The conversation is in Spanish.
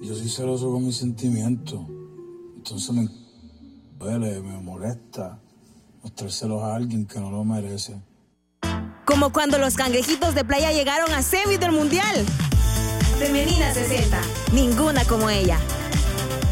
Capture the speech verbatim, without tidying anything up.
Yo soy celoso con mis sentimientos. Entonces me duele, me molesta mostrar celos a alguien que no lo merece. Como cuando los cangrejitos de playa llegaron a semis del mundial. Femenina sesenta, ninguna como ella.